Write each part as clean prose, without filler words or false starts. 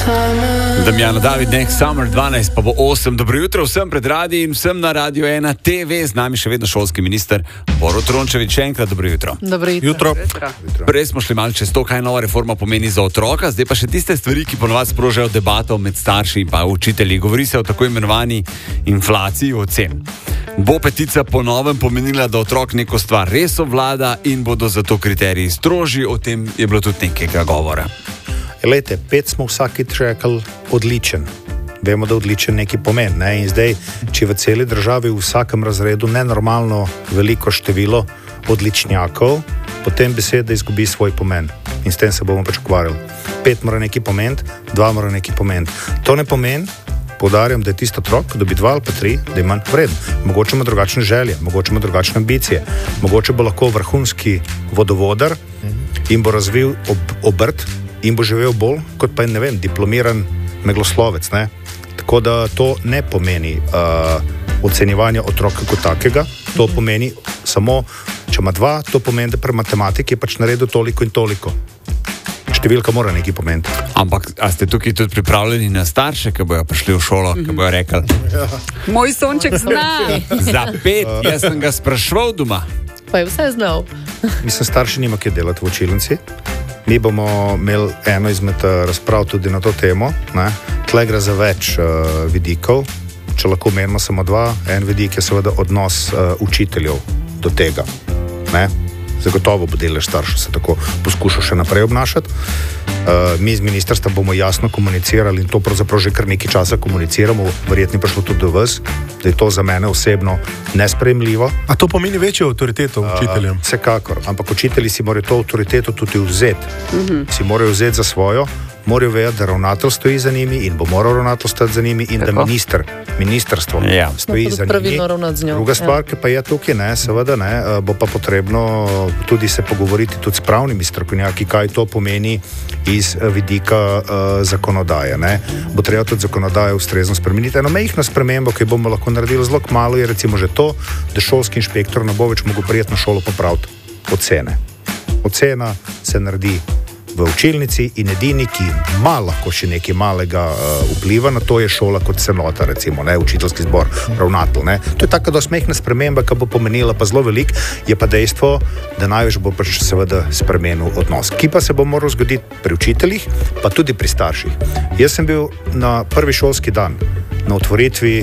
Damjana David, Next Summer, 12 pa bo 8. Dobro jutro vsem pred radijem, vsem na Radio 1 TV, z nami še vedno šolski minister Borut Rončević. Še enkrat dobro jutro. Dobro jutro. Prej smo šli malo čez to, kaj nova reforma pomeni za otroka, zdaj pa še tiste stvari, ki ponovadi sprožajo debato med starši in pa učitelji. Govori se o tako imenovani inflaciji ocen. Bo petica po novem pomenila, da otrok neko stvar res obvlada in bodo zato kriteriji strožji, o tem je bilo tudi nekega govora. Glejte, 5 smo vsakič rekli odličen. Vemo, da odličen neki pomen. Ne? In zdaj, če v celi državi v vsakem razredu nenormalno veliko število odličnjakov, potem beseda izgubi svoj pomen. In s tem se bomo pač ukvarjali. 5 mora neki pomen, 2 mora neki pomen. To ne pomeni, poudarjam, da je tisto otrok, da bi 2 ali pa 3, da je manj vreden. Mogoče ima drugačne želje, mogoče ima drugačne ambicije, mogoče bo lahko vrhunski vodovodar in bo razvil obrt in bo živel bolj kot pa, ne vem, diplomiran megoslovec. Ne? Tako da to ne pomeni ocenjevanja otroka kot takega, to pomeni samo, če ima 2, to pomeni, da pri matematiki je pač naredil toliko in toliko. Številka mora nekaj pomeniti. Ampak, a ste tukaj tudi pripravljeni na starše, ki bojo prišli v šolo, ki bojo rekli: Moj sonček zna. Za 5, jaz sem ga spraševal doma. Pa je vse znal. Mislim, starši nima kje delati v učilnici. Mi bomo imeli eno izmed razprav tudi na to temo. Ne? Tle gre za več vidikov. Če lahko menimo samo 2, en vidik je seveda odnos učiteljev do tega. Ne? Zagotovo bo delež staršev se tako poskušal še naprej obnašati. Mi z ministrstva bomo jasno komunicirali in to pravzaprav že kar nekaj časa komuniciramo, verjetno prišlo tudi do vas, da je to za mene osebno nesprejemljivo. A to pomeni večjo avtoriteto učiteljem? Vsekakor, ampak učitelji si morajo to avtoriteto tudi vzeti. Si morajo vzeti za svojo, morajo vedeti, da ravnatelj stoji za njimi in bo moral ravnatelj stati za njimi in tako? Da ministrstvo stoji za njimi. Druga stvar, ki pa je tukaj, ne, seveda, ne, bo pa potrebno tudi se pogovoriti tudi s pravnimi strokovnjaki, kaj to pomeni iz vidika zakonodaje. Ne. Bo treba tudi zakonodajo ustrezno spremeniti. Eno majhno spremembo, ki bomo lahko naredili zelo kmalu, je recimo že to, da šolski inšpektor ne bo več mogel priti na šolo popraviti ocene. Ocena se naredi v učilnici in edini, ki ima lahko še nekaj malega vpliva na to, je šola kot celota, recimo, ne, učiteljski zbor, ravnatelj. Ne. To je taka dosmehna sprememba, ki bo pomenila pa zelo velik, je pa dejstvo, da največ bo pač seveda spremenil odnos, ki pa se bo moral zgoditi pri učiteljih, pa tudi pri starših. Jaz sem bil na prvi šolski dan na otvoritvi,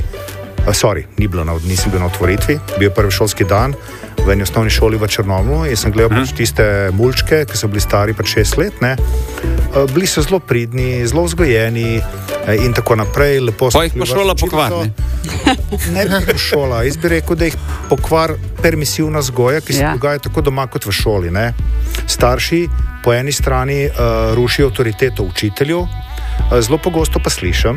nisem bil na otvoritvi, bil je prvi šolski dan v eni osnovni šoli v Črnomlju in sem gledal pač tiste mulčke, ki so bili stari pač 6 let, ne. Bili so zelo pridni, zelo vzgojeni in tako naprej. Pa jih pa šola pokvar, ne? Ne bi pa šola, jaz bi rekel, da jih pokvar permisivna vzgoja, ki se dogaja tako doma kot v šoli, ne. Starši po eni strani rušijo avtoriteto učiteljev, zelo pogosto pa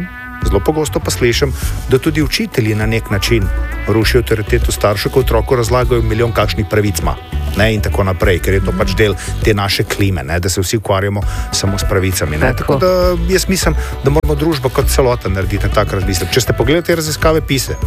slišim, da tudi učitelji na nek način rušijo avtoriteto staršev, ko otroku razlagajo milijon kakšnih pravic ima, ne, in tako naprej, ker je to pač del te naše klime, ne, da se vsi ukvarjamo samo s pravicami. Ne. Tako da jaz mislim, da moramo družbo kot celota narediti na tak razmislek. Če ste pogledali raziskave PISA,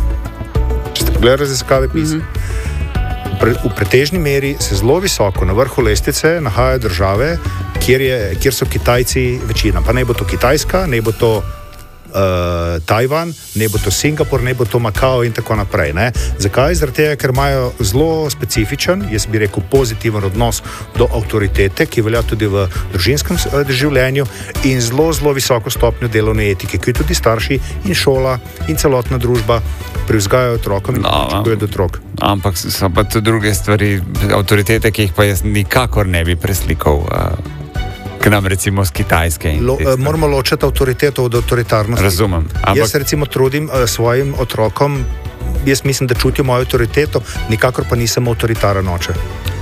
v pretežni meri se zelo visoko na vrhu lestvice nahajajo države, kjer so Kitajci večina. Pa ne bo to Kitajska, ne bo to Tajvan, ne bo to Singapur, ne bo to Makao in tako naprej. Ne? Zakaj? Zaradi tega, ker imajo zelo specifičen, jaz bi rekel pozitiven odnos do avtoritete, ki velja tudi v družinskem življenju in zelo, zelo visoko stopnjo delovne etike, ki tudi starši in šola in celotna družba privzgajajo otrokom in pričakujejo do otrok. Ampak so pa tudi druge stvari, avtoritete, ki jih pa jaz nikakor ne bi preslikal k nam recimo z Kitajske. Moramo ločiti avtoriteto od avtoritarnosti. Razumem. Jaz recimo trudim svojim otrokom, jaz mislim, da čutijo mojo avtoriteto, nikakor pa nisem avtoritaren oče.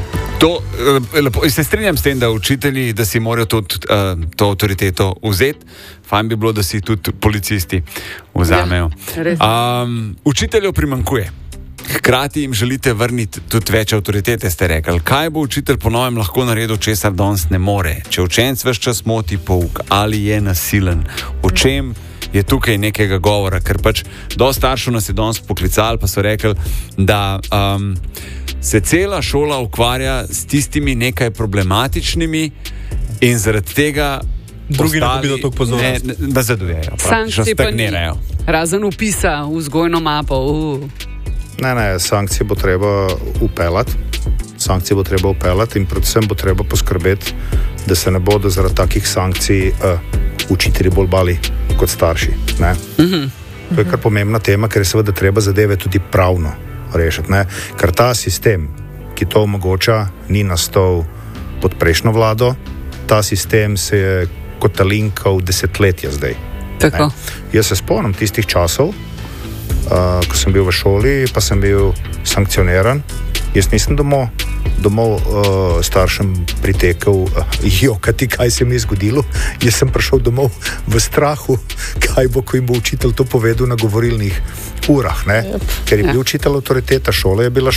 Se strinjam s tem, da učitelji, da si morajo to avtoriteto vzeti. Fajn bi bilo, da si tudi policisti vzamejo. Učiteljev primanjkuje. Hkrati jim želite vrniti tudi več avtoritete, ste rekli. Kaj bo učitelj po novem lahko naredil, česar danes ne more? Če učenec ves čas moti pouk ali je nasilen, o čem je tukaj nekega govora? Ker pač dosti staršev nas je danes poklicali, pa so rekli, da se cela šola ukvarja s tistimi nekaj problematičnimi in zaradi tega drugi ne dobijo toliko pozornosti. Ne zadovoljajo, sankcije pa ni. Razen upisa v vzgojno mapo. Ne, sankcije bo treba upeljati. In predvsem bo treba poskrbeti, da se ne bodo zaradi takih sankcij učitelji bolj bali kot starši. To je kar pomembna tema, ker je seveda treba zadeve tudi pravno rešiti. Ker ta sistem, ki to omogoča, ni nastal pod prejšnjo vlado, ta sistem se je kotalinkal desetletja zdaj. Jaz se spomnim tistih časov, ko sem bil v šoli, pa sem bil sankcioniran. Jaz nisem domov staršem pritekel jokati, kaj se mi je zgodilo. Jaz sem prišel domov v strahu, kaj bo, ko jim bo učitelj to povedal na govorilnih urah. Ker je bil učitelj avtoriteta, šola je bila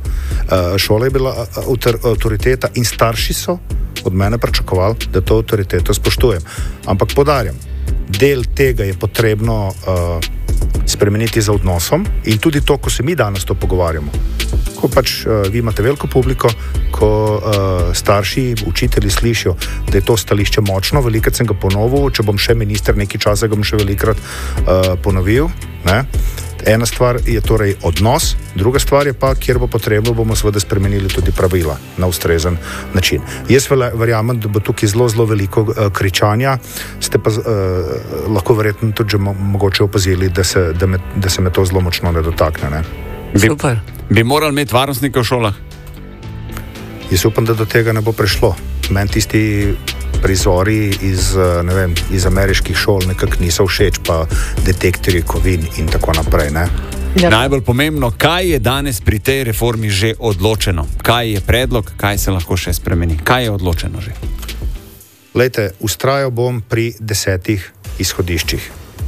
avtoriteta in starši so od mene pričakovali, da to avtoriteto spoštujem. Ampak podarjam, del tega je potrebno spremeniti za odnosom in tudi to, ko se mi danes to pogovarjamo. Ko pač vi imate veliko publiko, ko starši, učitelji slišijo, da je to stališče močno, velikrat sem ga ponovil, če bom še minister nekaj časa, ga bom še velikrat ponovil. Ena stvar je torej odnos, druga stvar je pa, kjer bo potrebno, bomo seveda spremenili tudi pravila na ustrezen način. Jaz verjamem, da bo tukaj zelo veliko kričanja, ste pa lahko verjetno tudi že mogoče opazili, da se me to zelo močno ne dotakne. Super. Bi morali imeti varnostnike v šolah? Jaz upam, da do tega ne bo prišlo. Meni tisti prizori iz ameriških šol nekako niso všeč, pa detektorji kovin in tako naprej. Najbolj pomembno, kaj je danes pri tej reformi že odločeno? Kaj je predlog, kaj se lahko še spremeni? Kaj je odločeno že? Glejte, vztrajal bom pri 10 izhodiščih.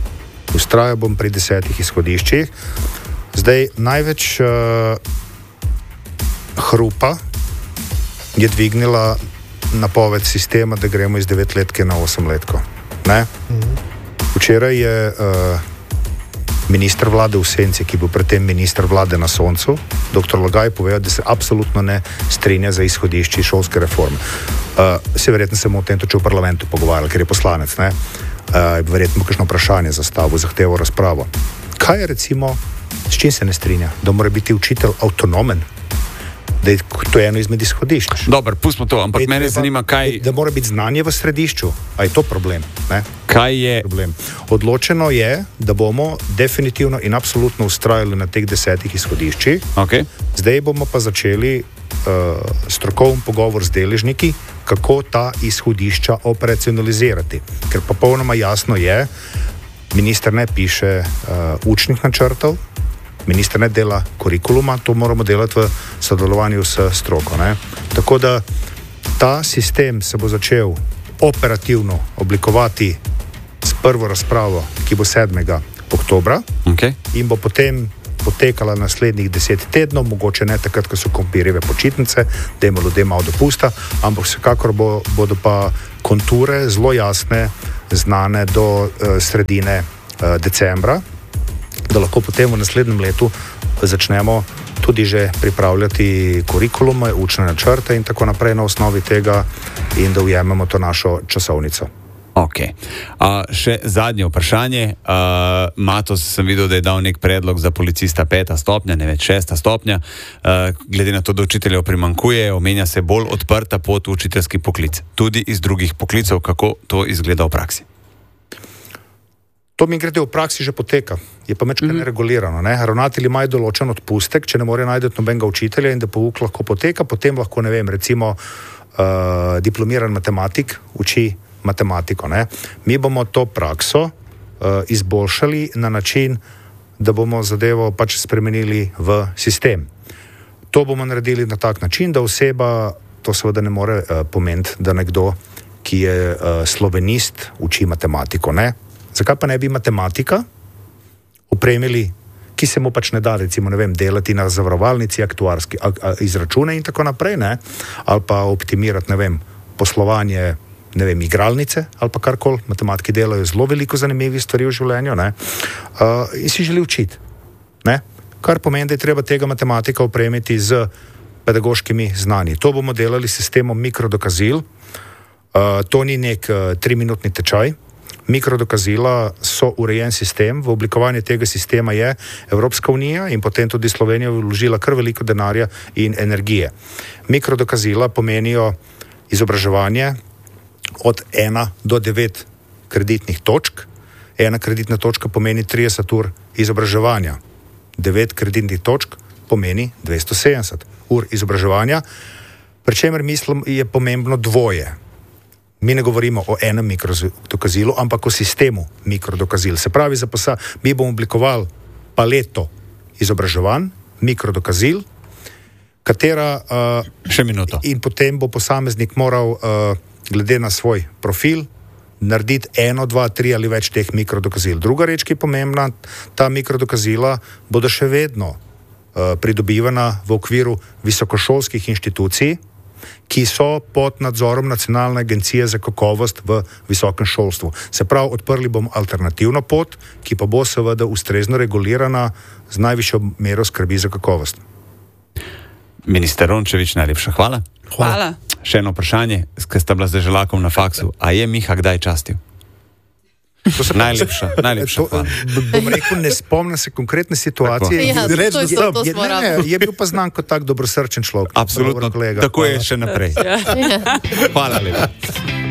Zdaj, največ hrupa je dvignila napoved sistema, da gremo iz 9-letke na 8-letko. Včeraj je minister vlade v senci, ki bo predtem minister vlade na soncu, dr. Logaj, povedal, da se absolutno ne strinja za izhodišči šolske reforme. Verjetno se bomo o tem tudi v parlamentu pogovarjali, ker je poslanec. Verjetno bo kakšno vprašanje zastavil, zahtevo razpravo. Kaj je recimo, s čim se ne strinja? Da mora biti učitelj avtonomen? Da je to eno izmed izhodišč. Dobro, pustimo to, ampak mene zanima, kaj... Da mora biti znanje v središču. A je to problem? Kaj je... Problem. Odločeno je, da bomo definitivno in absolutno ustrajali na teh 10 izhodiščih. Zdaj bomo pa začeli strokoven pogovor z deležniki, kako ta izhodišča operacionalizirati. Ker popolnoma jasno je, minister ne piše učnih načrtov, minister ne dela kurikuluma, to moramo delati v sodelovanju s stroko. Tako da ta sistem se bo začel operativno oblikovati s prvo razpravo, ki bo 7. oktobra in bo potem potekala naslednjih 10 tednov, mogoče ne takrat, ko so krompirjeve počitnice, da ima ljudem malo dopusta, ampak vsekakor bodo pa konture zelo jasne, znane do sredine decembra, da lahko potem v naslednjem letu začnemo tudi že pripravljati kurikulume, učne načrte in tako naprej na osnovi tega in da ujememo to našo časovnico. Še zadnje vprašanje. Matos sem videl, da je dal nek predlog za policista 5. stopnja, ne več 6. stopnja. Glede na to, da učiteljev primanjkuje, omenja se bolj odprta pot v učiteljski poklic. Tudi iz drugih poklicov, kako to izgleda v praksi? To mi grede v praksi že poteka, je pa mečkaj neregulirano. Ravnatelji imajo določen odpustek, če ne more najti nobenega učitelja in da pouk lahko poteka, potem lahko, recimo diplomiran matematik uči matematiko. Mi bomo to prakso izboljšali na način, da bomo zadevo pač spremenili v sistem. To bomo naredili na tak način, da oseba, to seveda ne more pomeniti, da nekdo, ki je slovenist, uči matematiko. Zakaj pa ne bi matematika opremili, ki se mu pač ne da, recimo, delati na zavarovalnici, aktuarski izračune in tako naprej, ali pa optimirati, poslovanje, igralnice ali pa karkoli. Matematiki delajo zelo veliko zanimivih stvari v življenju, in si želi učiti. Kar pomeni, da je treba tega matematika opremiti z pedagoškimi znanji. To bomo delali s sistemom mikrodokazil. To ni nek 3-minutni tečaj. Mikrodokazila so urejen sistem. V oblikovanju tega sistema je Evropska unija in potem tudi Slovenija vložila kar veliko denarja in energije. Mikrodokazila pomenijo izobraževanje od 1 do 9 kreditnih točk. 1 kreditna točka pomeni 30 ur izobraževanja. 9 kreditnih točk pomeni 270 ur izobraževanja, pri čemer mislim je pomembno dvoje. Mi ne govorimo o enem mikrodokazilu, ampak o sistemu mikrodokazil. Se pravi, mi bomo oblikovali paleto izobraževanj, mikrodokazil, katera... Še minuto. In potem bo posameznik moral, glede na svoj profil, narediti 1, 2, 3 ali več teh mikrodokazil. Druga reč, ki je pomembna, ta mikrodokazila bodo še vedno pridobivana v okviru visokošolskih inštitucij, ki so pod nadzorom Nacionalne agencije za kakovost v visokem šolstvu. Se pravi, odprli bomo alternativno pot, ki pa bo seveda ustrezno regulirana z najvišjo mero skrbi za kakovost. Minister Rončević, najlepša hvala. Hvala. Še eno vprašanje, ker sta bila z Želakom na faksu. A je Miha kdaj častil? Najlepša hvala. Bom rekel, ne spomnim se konkretne situacije. Je bil pa znan kot tak dobrosrčen človek. Absolutno, tako je še naprej. Hvala lepa.